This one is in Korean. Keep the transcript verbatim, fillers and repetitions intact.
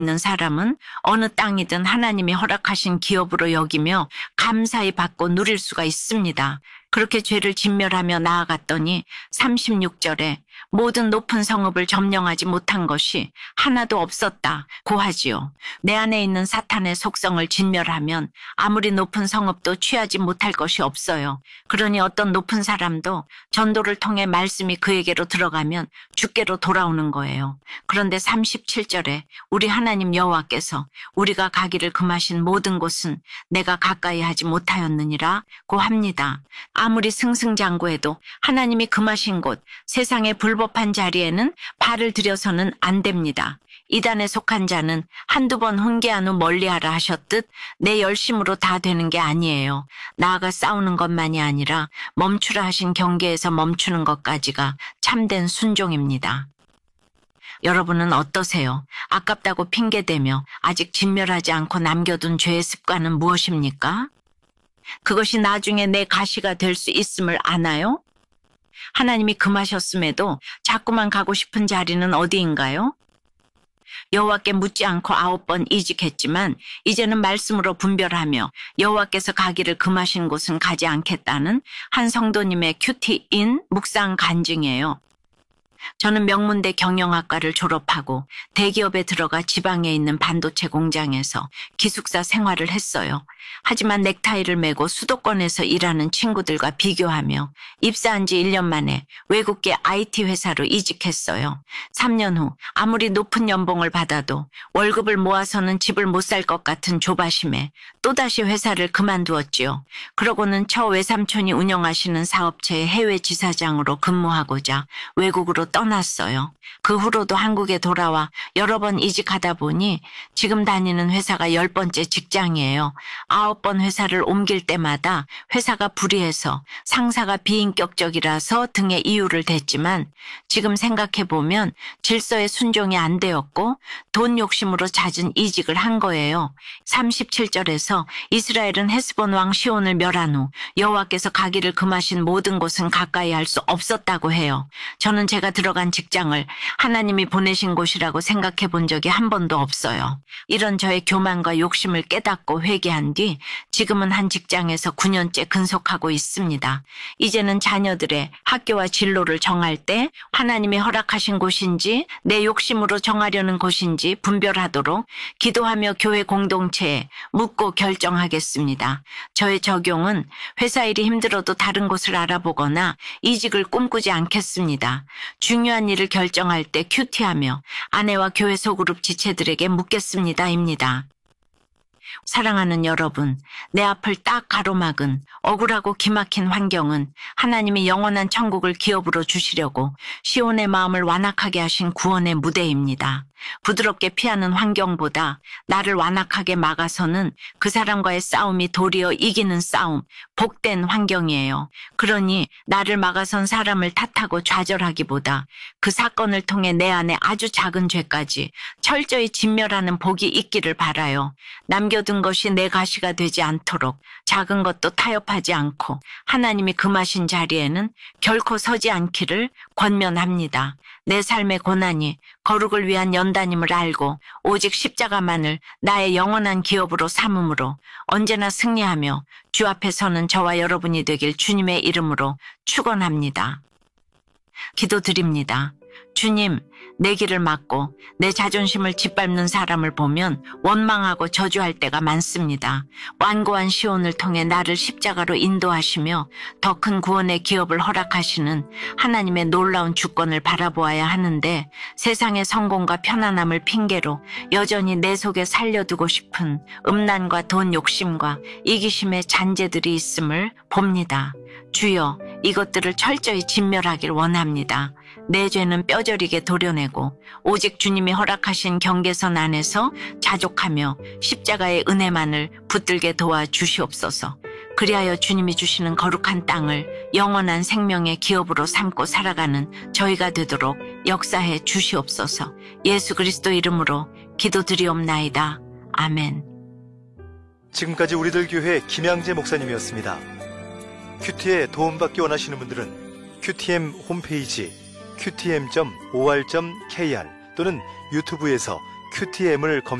있는 사람은 어느 땅이든 하나님이 허락하신 기업으로 여기며 감사히 받고 누릴 수가 있습니다. 그렇게 죄를 진멸하며 나아갔더니 삼십육 절에 모든 높은 성읍을 점령하지 못한 것이 하나도 없었다고 하지요. 내 안에 있는 사탄의 속성을 진멸하면 아무리 높은 성읍도 취하지 못할 것이 없어요. 그러니 어떤 높은 사람도 전도를 통해 말씀이 그에게로 들어가면 주께로 돌아오는 거예요. 그런데 삼십칠 절에 우리 하나님 여호와께서 우리가 가기를 금하신 모든 곳은 내가 가까이 하지 못하였느니라고 합니다. 아무리 승승장구해도 하나님이 금하신 곳, 세상의 불법한 자리에는 발을 들여서는 안 됩니다. 이단에 속한 자는 한두 번 훈계한 후 멀리하라 하셨듯 내 열심으로 다 되는 게 아니에요. 나아가 싸우는 것만이 아니라 멈추라 하신 경계에서 멈추는 것까지가 참된 순종입니다. 여러분은 어떠세요? 아깝다고 핑계대며 아직 진멸하지 않고 남겨둔 죄의 습관은 무엇입니까? 그것이 나중에 내 가시가 될 수 있음을 아나요? 하나님이 금하셨음에도 자꾸만 가고 싶은 자리는 어디인가요? 여호와께 묻지 않고 아홉 번 이직했지만 이제는 말씀으로 분별하며 여호와께서 가기를 금하신 곳은 가지 않겠다는 한 성도님의 큐티인 묵상 간증이에요. 저는 명문대 경영학과를 졸업하고 대기업에 들어가 지방에 있는 반도체 공장에서 기숙사 생활을 했어요. 하지만 넥타이를 메고 수도권에서 일하는 친구들과 비교하며 입사한 지 일 년 만에 외국계 아이티 회사로 이직했어요. 삼 년 후 아무리 높은 연봉을 받아도 월급을 모아서는 집을 못 살 것 같은 조바심에 또다시 회사를 그만두었지요. 그러고는 처 외삼촌이 운영하시는 사업체의 해외 지사장으로 근무하고자 외국으로 떠났어요. 그 후로도 한국에 돌아와 여러 번 이직하다 보니 지금 다니는 회사가 열 번째 직장이에요. 아홉 번 회사를 옮길 때마다 회사가 불의해서 상사가 비인격적이라서 등의 이유를 댔지만 지금 생각해보면 질서에 순종이 안 되었고 돈 욕심으로 잦은 이직을 한 거예요. 삼십칠 절에서 이스라엘은 헤스본 왕 시온을 멸한 후 여호와께서 가기를 금하신 모든 곳은 가까이 할 수 없었다고 해요. 저는 제가 들어간 직장을 하나님이 보내신 곳이라고 생각해 본 적이 한 번도 없어요. 이런 저의 교만과 욕심을 깨닫고 회개한 뒤 지금은 한 직장에서 구 년째 근속하고 있습니다. 이제는 자녀들의 학교와 진로를 정할 때 하나님이 허락하신 곳인지 내 욕심으로 정하려는 곳인지 분별하도록 기도하며 교회 공동체에 묻고 결정하겠습니다. 저의 적용은 회사 일이 힘들어도 다른 곳을 알아보거나 이직을 꿈꾸지 않겠습니다. 중요한 일을 결정할 때 큐티하며 아내와 교회 소그룹 지체들에게 묻겠습니다입니다. 사랑하는 여러분, 내 앞을 딱 가로막은 억울하고 기막힌 환경은 하나님이 영원한 천국을 기업으로 주시려고 시온의 마음을 완악하게 하신 구원의 무대입니다. 부드럽게 피하는 환경보다 나를 완악하게 막아서는 그 사람과의 싸움이 도리어 이기는 싸움, 복된 환경이에요. 그러니 나를 막아선 사람을 탓하고 좌절하기보다 그 사건을 통해 내 안에 아주 작은 죄까지 철저히 진멸하는 복이 있기를 바라요. 남겨둔 것이 내 가시가 되지 않도록 작은 것도 타협하지 않고 하나님이 금하신 자리에는 결코 서지 않기를 권면합니다. 내 삶의 고난이 거룩을 위한 연단임을 알고 오직 십자가만을 나의 영원한 기업으로 삼음으로 언제나 승리하며 주 앞에 서는 저와 여러분이 되길 주님의 이름으로 축원합니다. 기도드립니다. 주님, 내 길을 막고 내 자존심을 짓밟는 사람을 보면 원망하고 저주할 때가 많습니다. 완고한 시온을 통해 나를 십자가로 인도하시며 더 큰 구원의 기업을 허락하시는 하나님의 놀라운 주권을 바라보아야 하는데 세상의 성공과 편안함을 핑계로 여전히 내 속에 살려두고 싶은 음란과 돈 욕심과 이기심의 잔재들이 있음을 봅니다. 주여, 이것들을 철저히 진멸하길 원합니다. 내 죄는 뼈저리게 도려내고 오직 주님이 허락하신 경계선 안에서 자족하며 십자가의 은혜만을 붙들게 도와주시옵소서. 그리하여 주님이 주시는 거룩한 땅을 영원한 생명의 기업으로 삼고 살아가는 저희가 되도록 역사해 주시옵소서. 예수 그리스도 이름으로 기도드리옵나이다. 아멘. 지금까지 우리들 교회 김양재 목사님이었습니다. 큐티에 도움받기 원하시는 분들은 큐티엠 홈페이지 큐티엠 닷 오알 닷 케이알 또는 유튜브에서 큐티엠을 검